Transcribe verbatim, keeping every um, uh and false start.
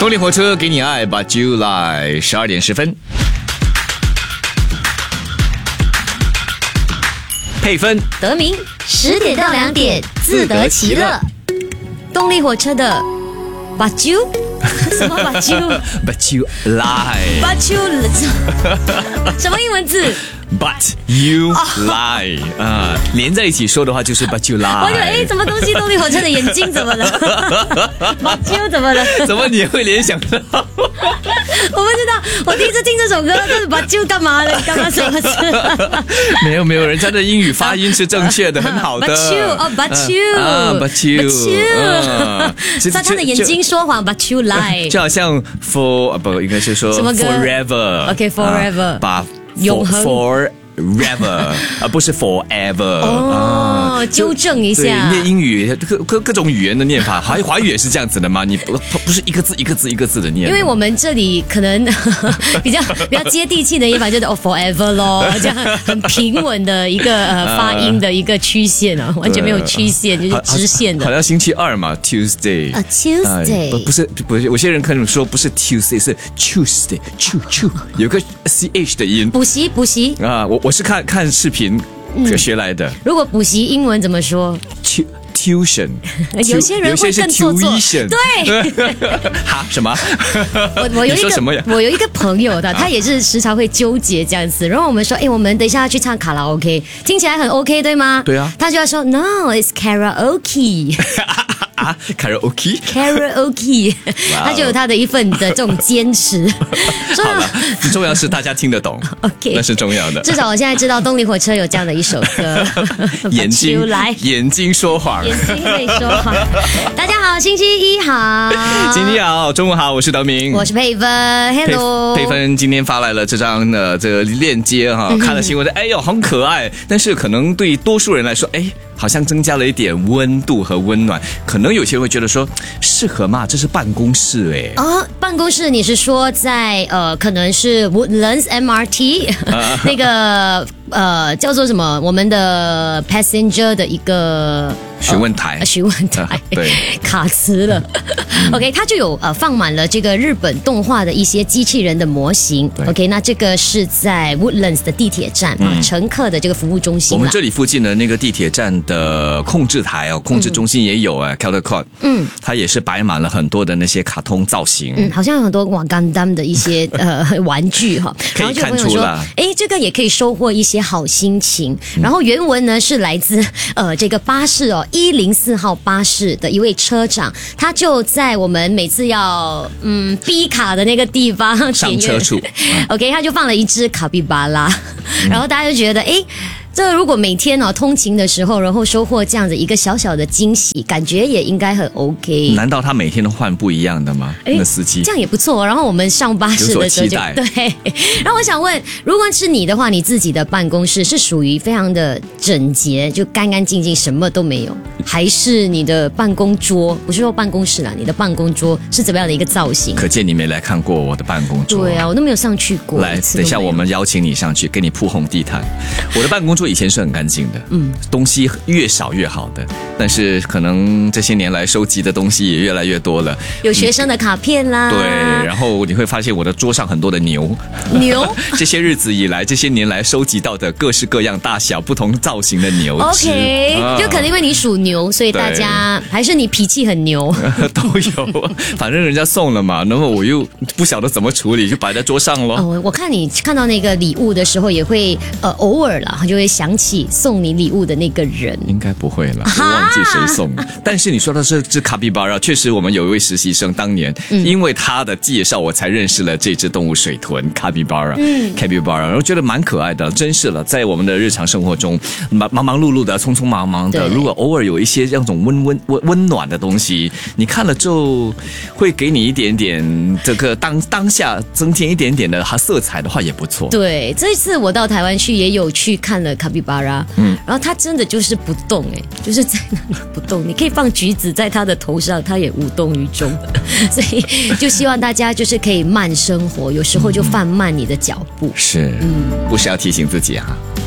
动力火车给你爱吧 July 十二点十分。配分得名十点到两点自得其乐。动力火车的把揪什么把揪 But you lie 把揪什么英文字 But you lie 啊、呃，连在一起说的话就是 But you lie。 我就哎，什么东西？动力火车的眼睛怎么了？把揪怎么了？ 怎么你会联想到？ 我不知道，我第一次听这首歌，这是把揪干嘛的？干嘛什么事？ 没有没有，人家的英语发音是正确的，很好的。 把揪哦，把揪啊，把揪， 把揪。他他的眼睛说谎，把揪 lie。 就好像 for 不应该是说什么歌 forever。OK forever。 把永恒 forever 而不是 forever 哦，纠正一下。 对，念英语各各各种语言的念法，华华语也是这样子的吗？你不不是一个字一个字一个字的念？ 因为我们这里可能比较比较接地气的念法就是哦 forever 咯，这样很平稳的一个呃发音的一个曲线啊，完全没有曲线，就是直线的。 好像星期二嘛 ，Tuesday 啊 ，Tuesday 不不是不是，有些人可能说不是 Tuesday 是 Tuesday， chu chu 有个 ch 的音。 补习补习啊，我我是看看视频学来的。 如果补习英文怎么说 ？tuition， 有些人会更做作。对， 哈什么？ 我我有一个我有一个朋友的，他也是时常会纠结这样子。然后我们说，哎，我们等一下要去唱卡拉 OK， 听起来很 OK， 对吗？ 对啊。 他就要说 ，No，it's karaoke。 啊 ，karaoke， karaoke， 他就有他的一份的这种坚持。 好了，重要是大家听得懂，OK， 那是重要的。 至少我现在知道动力火车有这样的一首歌。 眼睛来，眼睛说谎， 眼睛会说谎。大家好，星期一好， 星期一好，中午好，我是德明， 我是佩芬 ，Hello， 佩芬今天发来了这张呃这个链接哈，看了新闻，哎呦，很可爱，但是可能对多数人来说，哎。好像增加了一点温度和温暖，可能有些人会觉得说适合吗？这是办公室哎。 哦，办公室你是说在呃，可能是 Woodlands M R T、啊、那个呃叫做什么？我们的 passenger 的一个。 询问台， 询、呃、问台，啊、 对， 卡词了。OK， 它就有呃放满了这个日本动画的一些机器人的模型。OK， 那这个是在 Woodlands 的地铁站、嗯、啊，乘客的这个服务中心。 我们这里附近的那个地铁站的控制台哦，控制中心也有啊 ，Caldecott， 嗯，它也是摆满了很多的那些卡通造型， 嗯，好像有很多瓦干达的一些呃玩具哈， 可以看出了。 哎，这个也可以收获一些好心情。嗯、然后原文呢是来自呃这个巴士哦。一零四号巴士的一位车长，他就在我们每次要嗯逼卡的那个地方上车处 ，OK， 他就放了一只卡比巴拉，嗯、然后大家就觉得，哎。这如果每天哦通勤的时候，然后收获这样子一个小小的惊喜，感觉也应该很 OK。 难道他每天都换不一样的吗？那司机这样也不错。然后我们上巴士的时候就对。然后我想问，如果是你的话，你自己的办公室是属于非常的整洁，就干干净净，什么都没有，还是你的办公桌？不是说办公室啦，你的办公桌是怎么样的一个造型？ 可见你没来看过我的办公桌。 对啊，我都没有上去过。 来，等一下我们邀请你上去，给你铺红地毯。我的办公桌以前是很干净的，嗯，东西越少越好的，但是可能这些年来收集的东西也越来越多了， 有学生的卡片啦， 对，然后你会发现我的桌上很多的牛， 牛， 这些日子以来，这些年来收集到的各式各样大小、不同造型的牛只 ，OK，、啊、就可能因为你属牛，所以大家还是你脾气很牛， 都有，反正人家送了嘛，然后我又不晓得怎么处理，就摆在桌上咯。 哦，我看你看到那个礼物的时候，也会呃偶尔啦，就会想起送你礼物的那个人。 应该不会了，我忘记谁送了。但是你说的是这卡比巴拉，确实我们有一位实习生，当年、嗯、因为他的介绍，我才认识了这只动物水豚卡比巴拉。嗯，卡比巴拉，然后觉得蛮可爱的，真是了，在我们的日常生活中，忙忙忙碌碌的，匆匆忙忙的，如果偶尔有一些这种温温温温暖的东西，你看了就会给你一点点这个当当下增添一点点的色彩的话，也不错。 对，这次我到台湾去也有去看了卡比巴拉，嗯，然后它真的就是不动哎，就是在那里不动。你可以放橘子在它的头上，它也无动于衷。所以就希望大家就是可以慢生活，有时候就放慢你的脚步。 是，嗯，不是要提醒自己哈、啊。